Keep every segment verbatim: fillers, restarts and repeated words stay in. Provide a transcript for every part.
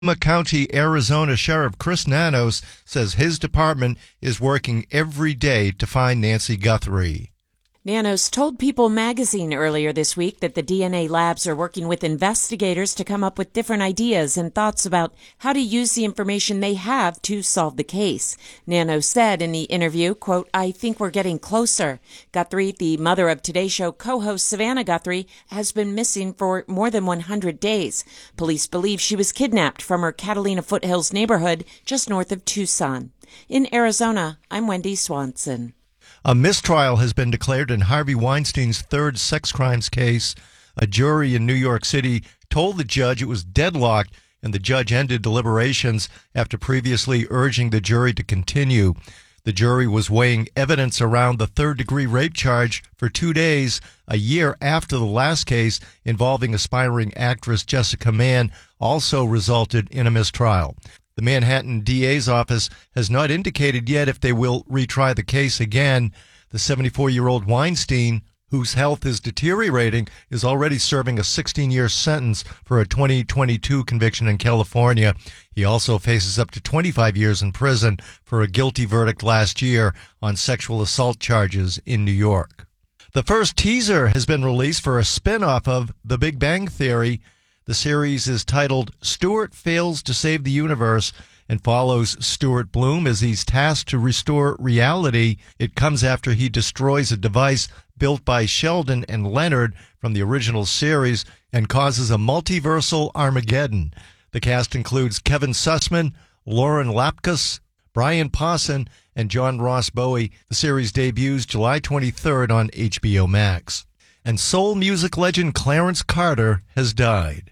County, Arizona Sheriff Chris Nanos says his department is working every day to find Nancy Guthrie. Nanos told People magazine earlier this week that the D N A labs are working with investigators to come up with different ideas and thoughts about how to use the information they have to solve the case. Nanos said in the interview, quote, "I think we're getting closer." Guthrie, the mother of Today Show co-host Savannah Guthrie, has been missing for more than one hundred days. Police believe she was kidnapped from her Catalina Foothills neighborhood just north of Tucson. In Arizona, I'm Wendy Swanson. A mistrial has been declared in Harvey Weinstein's third sex crimes case. A jury in New York City told the judge it was deadlocked, and the judge ended deliberations after previously urging the jury to continue. The jury was weighing evidence around the third-degree rape charge for two days, a year after the last case involving aspiring actress Jessica Mann also resulted in a mistrial. The Manhattan D A's office has not indicated yet if they will retry the case again. The seventy-four-year-old Weinstein, whose health is deteriorating, is already serving a sixteen-year sentence for a twenty twenty-two conviction in California. He also faces up to twenty-five years in prison for a guilty verdict last year on sexual assault charges in New York. The first teaser has been released for a spin-off of The Big Bang Theory. The series is titled Stuart Fails to Save the Universe and follows Stuart Bloom as he's tasked to restore reality. It comes after he destroys a device built by Sheldon and Leonard from the original series and causes a multiversal Armageddon. The cast includes Kevin Sussman, Lauren Lapkus, Brian Posson, and John Ross Bowie. The series debuts July twenty-third on H B O Max. And soul music legend Clarence Carter has died.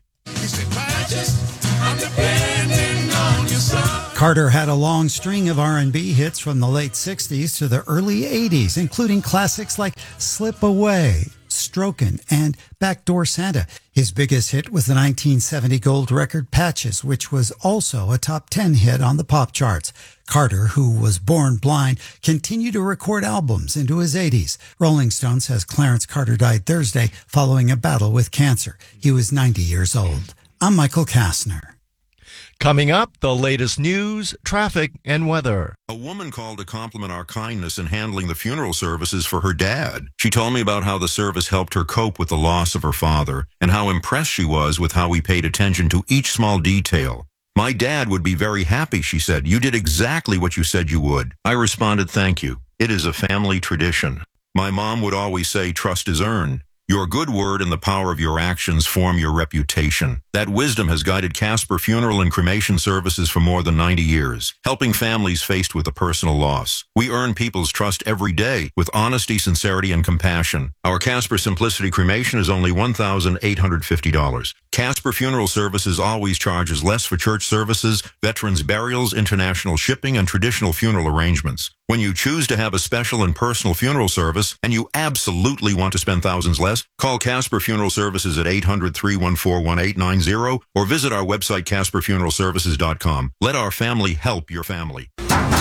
Carter had a long string of R and B hits from the late sixties to the early eighties, including classics like Slip Away, Strokin', and Backdoor Santa. His biggest hit was the nineteen seventy gold record Patches, which was also a top ten hit on the pop charts. Carter, who was born blind, continued to record albums into his eighties. Rolling Stone says Clarence Carter died Thursday following a battle with cancer. He was ninety years old. I'm Michael Kastner. Coming up, the latest news, traffic, and weather. A woman called to compliment our kindness in handling the funeral services for her dad. She told me about how the service helped her cope with the loss of her father and how impressed she was with how we paid attention to each small detail. My dad would be very happy, she said. You did exactly what you said you would. I responded, thank you. It is a family tradition. My mom would always say, trust is earned. Your good word and the power of your actions form your reputation. That wisdom has guided Casper Funeral and Cremation Services for more than ninety years, helping families faced with a personal loss. We earn people's trust every day with honesty, sincerity, and compassion. Our Casper Simplicity Cremation is only one thousand eight hundred fifty dollars. Casper Funeral Services always charges less for church services, veterans burials, international shipping, and traditional funeral arrangements. When you choose to have a special and personal funeral service, and you absolutely want to spend thousands less, call Casper Funeral Services at eight hundred, three one four, one eight nine zero or visit our website, casper funeral services dot com. Let our family help your family.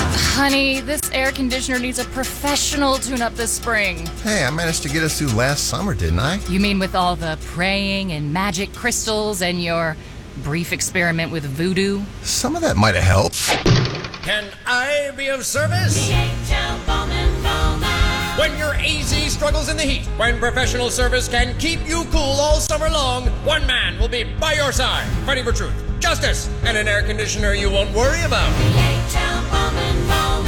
Honey, this air conditioner needs a professional tune-up this spring. Hey, I managed to get us through last summer, didn't I? You mean with all the praying and magic crystals and your brief experiment with voodoo? Some of that might have helped. Can I be of service? The H L Bowman Bowman. When your A Z struggles in the heat, when professional service can keep you cool all summer long, one man will be by your side, fighting for truth, justice, and an air conditioner you won't worry about. The H L Bowman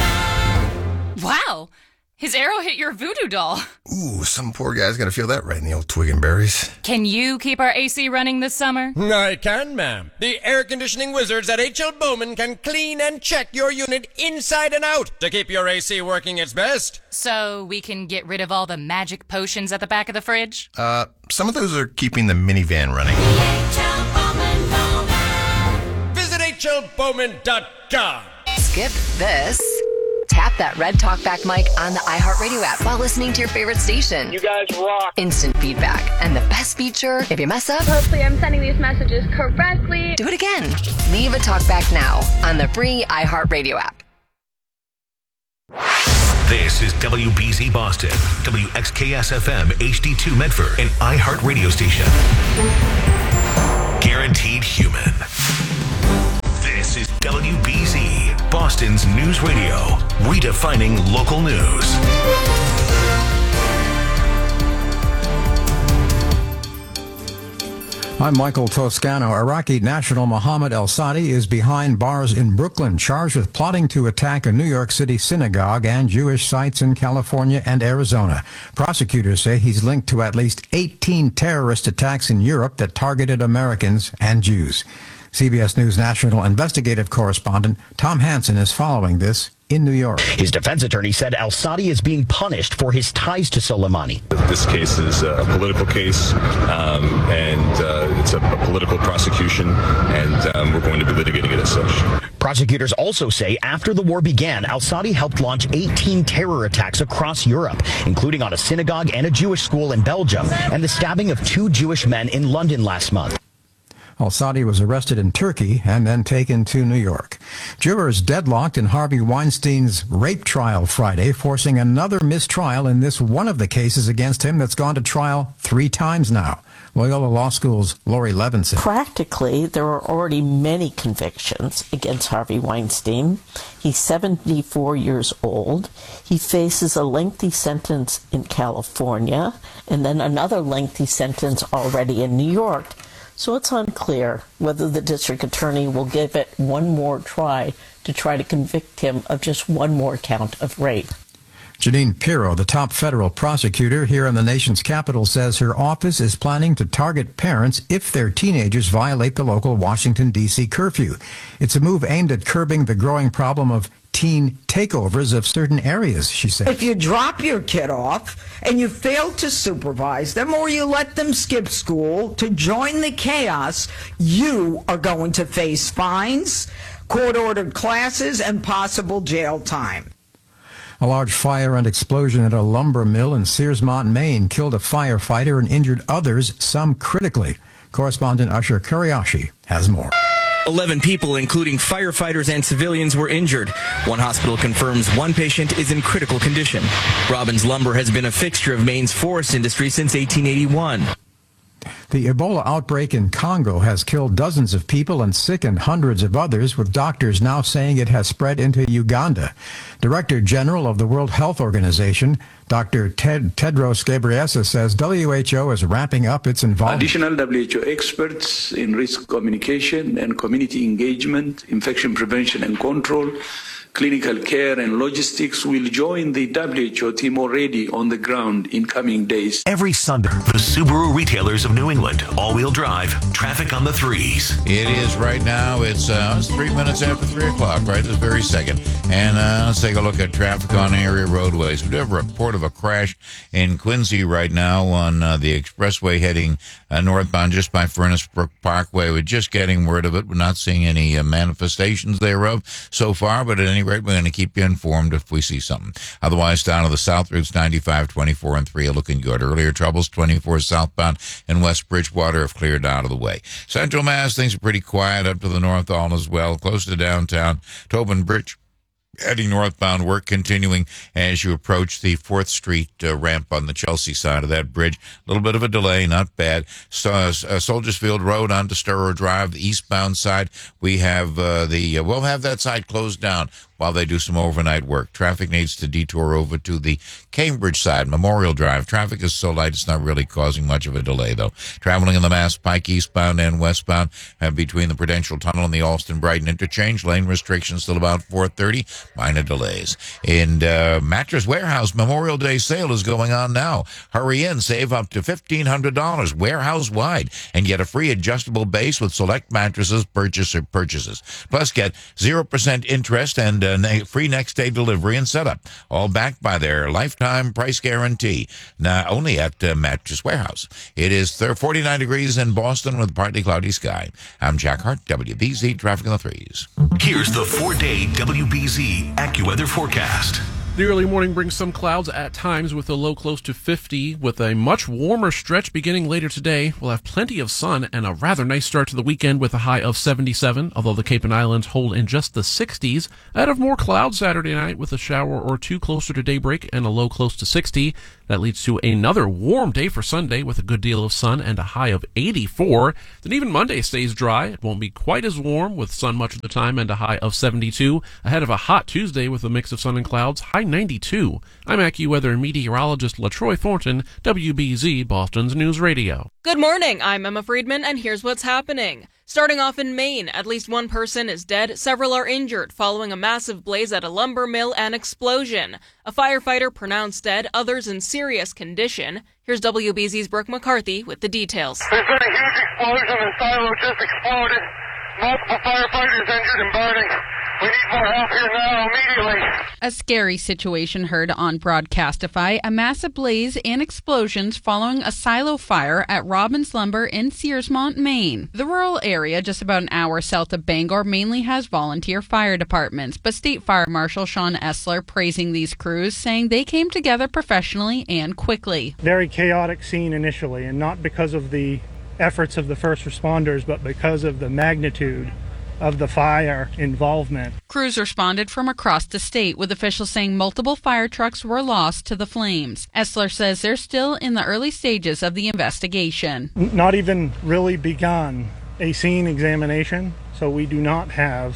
Bowman. Wow! His arrow hit your voodoo doll. Ooh, some poor guy's gonna feel that right in the old twig and berries. Can you keep our A C running this summer? I can, ma'am. The air conditioning wizards at H L Bowman can clean and check your unit inside and out to keep your A C working its best. So we can get rid of all the magic potions at the back of the fridge? Uh, some of those are keeping the minivan running. The H L Bowman Bowman. Visit H L Bowman dot com. Skip this. Tap that red talkback mic on the iHeartRadio app while listening to your favorite station. You guys rock. Instant feedback. And the best feature, if you mess up, hopefully I'm sending these messages correctly. Do it again. Leave a talkback now on the free iHeartRadio app. This is W B Z Boston, W X K S F M H D two Medford, an iHeart radio station. Guaranteed human. Boston's News Radio, redefining local news. I'm Michael Toscano. Iraqi national Mohammed El-Sadi is behind bars in Brooklyn, charged with plotting to attack a New York City synagogue and Jewish sites in California and Arizona. Prosecutors say he's linked to at least eighteen terrorist attacks in Europe that targeted Americans and Jews. C B S News national investigative correspondent Tom Hansen is following this in New York. His defense attorney said El-Sadi is being punished for his ties to Soleimani. This case is a political case, um, and uh, it's a, a political prosecution, and um, we're going to be litigating it as such. Prosecutors also say after the war began, El-Sadi helped launch eighteen terror attacks across Europe, including on a synagogue and a Jewish school in Belgium, and the stabbing of two Jewish men in London last month. El-Sadi was arrested in Turkey and then taken to New York. Jurors deadlocked in Harvey Weinstein's rape trial Friday, forcing another mistrial in this one of the cases against him that's gone to trial three times now. Loyola Law School's Lori Levinson. Practically, there are already many convictions against Harvey Weinstein. He's seventy-four years old. He faces a lengthy sentence in California and then another lengthy sentence already in New York. So it's unclear whether the district attorney will give it one more try to try to convict him of just one more count of rape. Janine Pirro, the top federal prosecutor here in the nation's capital, says her office is planning to target parents if their teenagers violate the local Washington, D C curfew. It's a move aimed at curbing the growing problem of teen takeovers of certain areas, she said. If you drop your kid off and you fail to supervise them or you let them skip school to join the chaos, you are going to face fines, court-ordered classes, and possible jail time. A large fire and explosion at a lumber mill in Searsmont, Maine, killed a firefighter and injured others, some critically. Correspondent Usher Kuriashi has more. Eleven people, including firefighters and civilians, were injured. One hospital confirms one patient is in critical condition. Robbins Lumber has been a fixture of Maine's forest industry since eighteen eighty-one. The Ebola outbreak in Congo has killed dozens of people and sickened hundreds of others, with doctors now saying it has spread into Uganda. Director General of the World Health Organization, Doctor Ted, Tedros Ghebreyesus, says W H O is wrapping up its involvement. Additional W H O experts in risk communication and community engagement, infection prevention and control, clinical care and logistics will join the W H O team already on the ground in coming days. Every Sunday, the Subaru retailers of New England, all-wheel drive, traffic on the threes. It is right now. It's, uh, it's three minutes after three o'clock, right this very second. And uh, let's take a look at traffic on area roadways. We have a report of a crash in Quincy right now on uh, the expressway heading uh, northbound just by Furnace Brook Parkway. We're just getting word of it. We're not seeing any uh, manifestations thereof so far, but at any rate, we're going to keep you informed if we see something. Otherwise, down to the south routes, ninety-five, twenty-four, and three are looking good. Earlier troubles, twenty-four southbound and West Bridgewater have cleared out of the way. Central Mass, things are pretty quiet up to the north all as well. Close to downtown, Tobin Bridge. Heading northbound, work continuing as you approach the fourth Street uh, ramp on the Chelsea side of that bridge. A little bit of a delay, not bad. So, uh, Soldiers Field Road onto Sturrow Drive, the eastbound side. We have uh, the, uh, we'll have that side closed down while they do some overnight work. Traffic needs to detour over to the Cambridge side, Memorial Drive. Traffic is so light, it's not really causing much of a delay, though. Traveling in the Mass Pike eastbound and westbound uh, between the Prudential Tunnel and the Alston-Brighton interchange. Lane restrictions till about four thirty. Minor delays. In uh, Mattress Warehouse, Memorial Day sale is going on now. Hurry in, save up to fifteen hundred dollars warehouse-wide, and get a free adjustable base with select mattresses purchaser purchases. Plus, get zero percent interest and uh, free next-day delivery and setup, all backed by their lifetime price guarantee. Now, only at uh, Mattress Warehouse. It is forty-nine degrees in Boston with partly cloudy sky. I'm Jack Hart, W B Z Traffic on the Threes. Here's the four-day W B Z AccuWeather forecast. The early morning brings some clouds at times with a low close to fifty. With a much warmer stretch beginning later today, we'll have plenty of sun and a rather nice start to the weekend with a high of seventy-seven, although the Cape and Islands hold in just the sixties. Ahead of more clouds Saturday night with a shower or two closer to daybreak and a low close to sixty. That leads to another warm day for Sunday with a good deal of sun and a high of eighty-four. Then even Monday stays dry. It won't be quite as warm with sun much of the time and a high of seventy-two. Ahead of a hot Tuesday with a mix of sun and clouds, high ninety-two. I'm AccuWeather meteorologist LaTroy Thornton, W B Z Boston's News Radio. Good morning, I'm Emma Friedman, and here's what's happening. Starting off in Maine, at least one person is dead, several are injured following a massive blaze at a lumber mill and explosion. A firefighter pronounced dead, others in serious condition. Here's W B Z's Brooke McCarthy with the details. There's been a huge explosion, the silo just exploded. Multiple firefighters injured and burning. We need more help here now, immediately. A scary situation heard on Broadcastify. A massive blaze and explosions following a silo fire at Robbins Lumber in Searsmont, Maine. The rural area, just about an hour south of Bangor, mainly has volunteer fire departments, but State Fire Marshal Sean Essler praising these crews, saying they came together professionally and quickly. Very chaotic scene initially, and not because of the efforts of the first responders, but because of the magnitude of the fire involvement. Crews responded from across the state, with officials saying multiple fire trucks were lost to the flames. Essler says they're still in the early stages of the investigation. Not even really begun a scene examination, so we do not have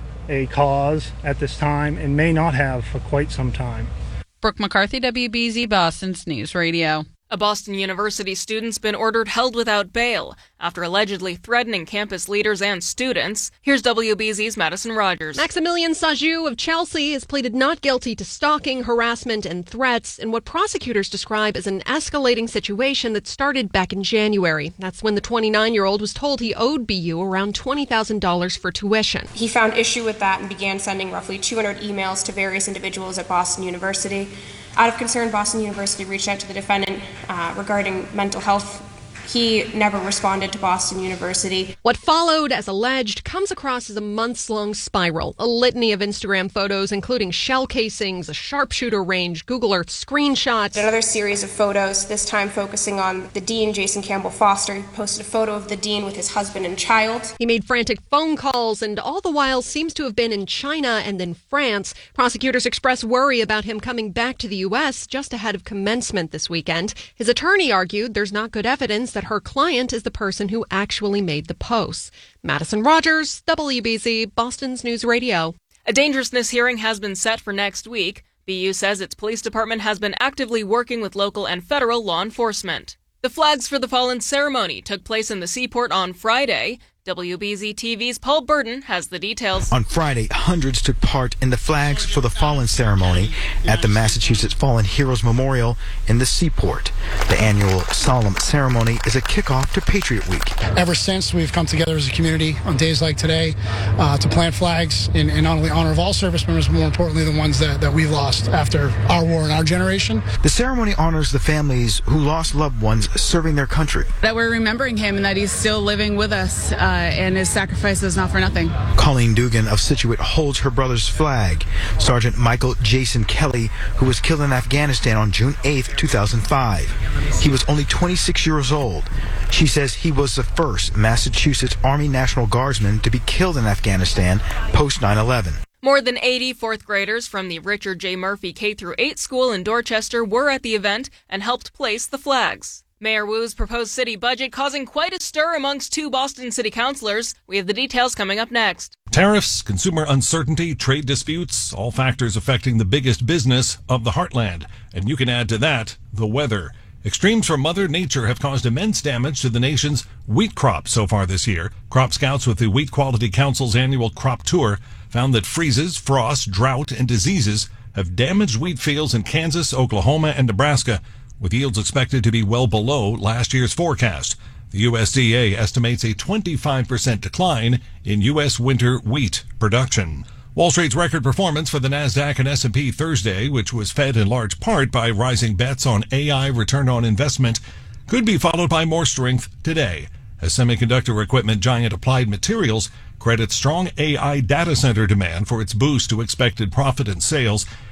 a cause at this time and may not have for quite some time. Brooke McCarthy, W B Z Boston's News Radio. A Boston University student's been ordered held without bail after allegedly threatening campus leaders and students. Here's W B Z's Madison Rogers. Maximilian Sajou of Chelsea has pleaded not guilty to stalking, harassment, and threats in what prosecutors describe as an escalating situation that started back in January. That's when the twenty-nine-year-old was told he owed B U around twenty thousand dollars for tuition. He found issue with that and began sending roughly two hundred emails to various individuals at Boston University. Out of concern, Boston University reached out to the defendant uh, regarding mental health. He never responded to Boston University. What followed, as alleged, comes across as a months-long spiral. A litany of Instagram photos, including shell casings, a sharpshooter range, Google Earth screenshots. Another series of photos, this time focusing on the dean, Jason Campbell Foster. He posted a photo of the dean with his husband and child. He made frantic phone calls, and all the while seems to have been in China and then France. Prosecutors express worry about him coming back to the U S just ahead of commencement this weekend. His attorney argued there's not good evidence that her client is the person who actually made the posts. Madison Rogers, W B Z, Boston's News Radio. A dangerousness hearing has been set for next week. B U says its police department has been actively working with local and federal law enforcement. The Flags for the Fallen ceremony took place in the Seaport on Friday. W B Z T V's Paul Burton has the details. On Friday, hundreds took part in the Flags for the Fallen ceremony at the Massachusetts Fallen Heroes Memorial in the Seaport. The annual solemn ceremony is a kickoff to Patriot Week. Ever since, we've come together as a community on days like today uh, to plant flags in, in not only honor of all service members, but more importantly, the ones that, that we've lost after our war and our generation. The ceremony honors the families who lost loved ones serving their country. That we're remembering him and that he's still living with us. Uh, Uh, and his sacrifice is not for nothing. Colleen Dugan of Scituate holds her brother's flag. Sergeant Michael Jason Kelly, who was killed in Afghanistan on June eighth, two thousand five. He was only twenty-six years old. She says he was the first Massachusetts Army National Guardsman to be killed in Afghanistan post nine eleven. More than eighty fourth graders from the Richard J. Murphy K through eight school in Dorchester were at the event and helped place the flags. Mayor Wu's proposed city budget causing quite a stir amongst two Boston city councilors. We have the details coming up next. Tariffs, consumer uncertainty, trade disputes, all factors affecting the biggest business of the heartland. And you can add to that the weather. Extremes from Mother Nature have caused immense damage to the nation's wheat crop so far this year. Crop scouts with the Wheat Quality Council's annual crop tour found that freezes, frost, drought, and diseases have damaged wheat fields in Kansas, Oklahoma, and Nebraska, with yields expected to be well below last year's forecast. The U S D A estimates a twenty-five percent decline in U S winter wheat production. Wall Street's record performance for the NASDAQ and S and P Thursday, which was fed in large part by rising bets on A I return on investment, could be followed by more strength today, as semiconductor equipment giant Applied Materials credits strong A I data center demand for its boost to expected profit and sales,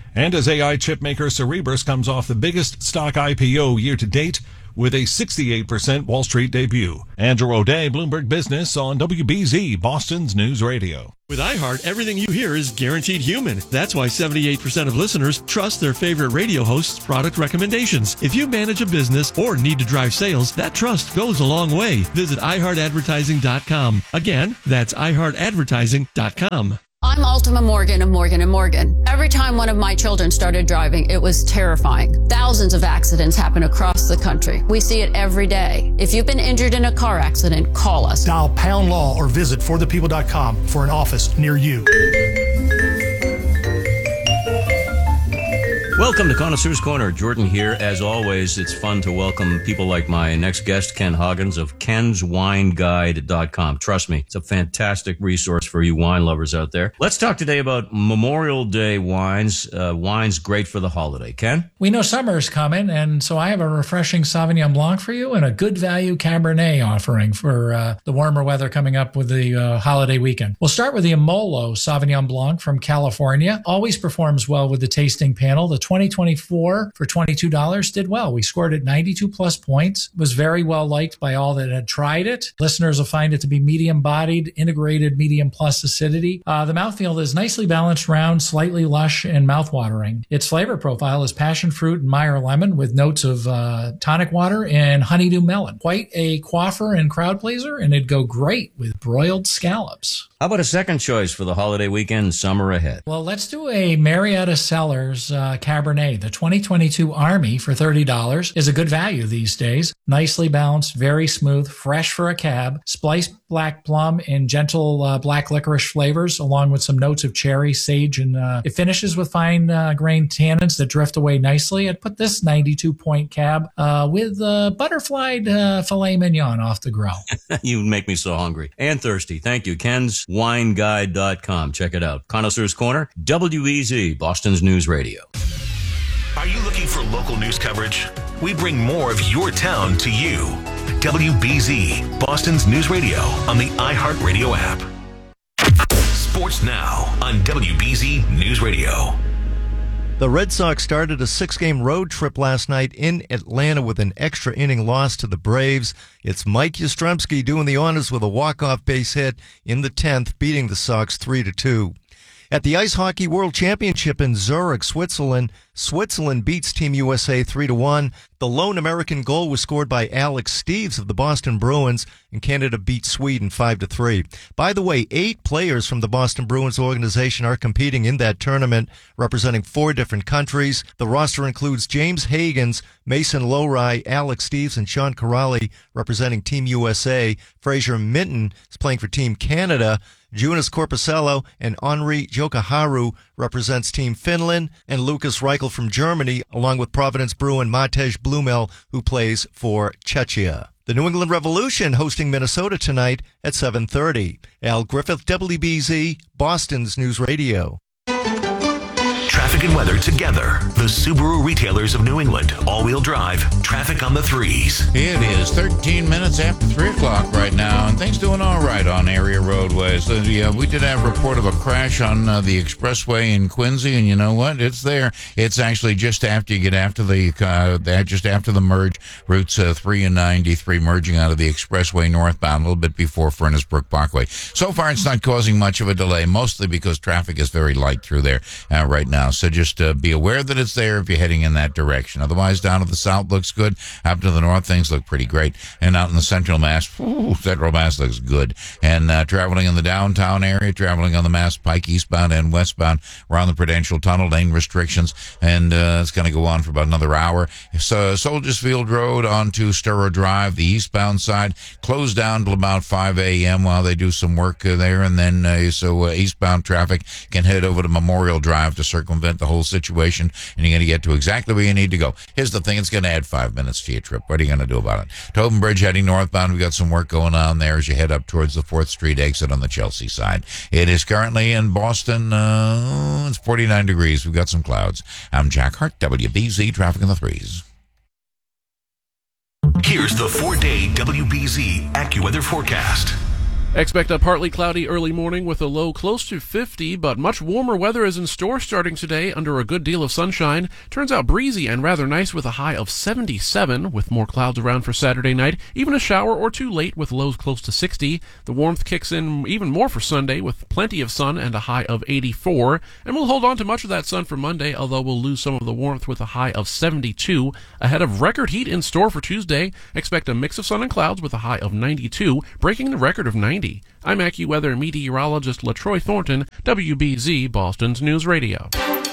And as A I chip maker Cerebras comes off the biggest stock I P O year to date with a sixty-eight percent Wall Street debut. Andrew O'Day, Bloomberg Business on W B Z, Boston's News Radio. With iHeart, everything you hear is guaranteed human. That's why seventy-eight percent of listeners trust their favorite radio host's product recommendations. If you manage a business or need to drive sales, that trust goes a long way. Visit i heart advertising dot com. Again, that's i heart advertising dot com. I'm Ultima Morgan of Morgan and Morgan. Every time one of my children started driving, it was terrifying. Thousands of accidents happen across the country. We see it every day. If you've been injured in a car accident, call us. Dial pound law or visit for the people dot com for an office near you. Welcome to Connoisseur's Corner. Jordan here. As always, it's fun to welcome people like my next guest, Ken Hoggins of Kens Wine Guide dot com. Trust me, it's a fantastic resource for you wine lovers out there. Let's talk today about Memorial Day wines. Uh, wines great for the holiday. Ken? We know summer is coming, and so I have a refreshing Sauvignon Blanc for you and a good value Cabernet offering for uh, the warmer weather coming up with the uh, holiday weekend. We'll start with the Amolo Sauvignon Blanc from California. Always performs well with the tasting panel. The twenty twenty-four for twenty-two dollars did well. We scored at ninety-two plus points. It was very well liked by all that had tried it. Listeners will find it to be medium bodied, integrated medium plus acidity. Uh, the mouthfeel is nicely balanced, round, slightly lush, and mouthwatering. Its flavor profile is passion fruit and Meyer lemon with notes of uh, tonic water and honeydew melon. Quite a quaffer and crowd pleaser, and it'd go great with broiled scallops. How about a second choice for the holiday weekend and summer ahead? Well, let's do a Marietta Cellars uh, Cabernet. The twenty twenty-two Army for thirty dollars is a good value these days. Nicely balanced, very smooth, fresh for a cab, spiced black plum and gentle uh, black licorice flavors, along with some notes of cherry, sage, and uh, it finishes with fine uh, grained tannins that drift away nicely. I'd put this ninety-two point cab uh, with uh, butterflied uh, filet mignon off the grill. You make me so hungry and thirsty. Thank you. Kens Wine Guide dot com. Check it out. Connoisseur's Corner, W B Z, Boston's News Radio. Are you looking for local news coverage? We bring more of your town to you. W B Z, Boston's News Radio on the iHeartRadio app. Sports now on W B Z News Radio. The Red Sox started a six-game road trip last night in Atlanta with an extra inning loss to the Braves. It's Mike Yastrzemski doing the honors with a walk-off base hit in the tenth, beating the Sox three to two. At the Ice Hockey World Championship in Zurich, Switzerland, Switzerland beats Team U S A three to one. The lone American goal was scored by Alex Steeves of the Boston Bruins, and Canada beat Sweden five to three. By the way, eight players from the Boston Bruins organization are competing in that tournament, representing four different countries. The roster includes James Higgins, Mason Lowry, Alex Steeves, and Sean Corrali representing Team U S A. Fraser Minton is playing for Team Canada. Jonas Corposello and Henri Jokiharju represents Team Finland, and Lucas Reichel from Germany, along with Providence Bruin Matej Blumel, who plays for Czechia. The New England Revolution hosting Minnesota tonight at seven thirty. Al Griffith, W B Z, Boston's News Radio. Traffic and weather together. The Subaru retailers of New England. All-wheel drive. Traffic on the threes. It is thirteen minutes after three o'clock right now, and things doing all right on area roadways. Uh, yeah, we did have a report of a crash on uh, the expressway in Quincy, and you know what? It's there. It's actually just after you get after the uh, that just after the merge, routes uh, three and ninety-three merging out of the expressway northbound, a little bit before Furnace Brook Parkway. So far, it's not causing much of a delay, mostly because traffic is very light through there uh, right now. So just uh, be aware that it's there if you're heading in that direction. Otherwise, down to the south looks good. Up to the north, things look pretty great. And out in the central Mass, ooh, central Mass looks good. And uh, traveling in the downtown area, traveling on the Mass Pike, eastbound and westbound, around the Prudential Tunnel, lane restrictions. And uh, it's going to go on for about another hour. So Soldiers Field Road onto Sturrow Drive, the eastbound side, closed down till about five a.m. while they do some work uh, there. And then uh, so uh, eastbound traffic can head over to Memorial Drive to circumvent the whole situation, and you're going to get to exactly where you need to go. Here's the thing, it's going to add five minutes to your trip. What are you going to do about it? Tobin Bridge heading northbound. We've got some work going on there as you head up towards the fourth Street exit on the Chelsea side. It is currently in Boston, uh, it's forty-nine degrees. We've got some clouds. I'm Jack Hart, W B Z, traffic in the threes. Here's the four-day W B Z AccuWeather forecast. Expect a partly cloudy early morning with a low close to fifty, but much warmer weather is in store starting today under a good deal of sunshine. Turns out breezy and rather nice with a high of seventy-seven, with more clouds around for Saturday night. Even a shower or two late with lows close to sixty. The warmth kicks in even more for Sunday with plenty of sun and a high of eighty-four. And we'll hold on to much of that sun for Monday, although we'll lose some of the warmth with a high of seventy-two. Ahead of record heat in store for Tuesday, expect a mix of sun and clouds with a high of ninety-two, breaking the record of ninety. I'm AccuWeather meteorologist LaTroy Thornton, W B Z Boston's News Radio.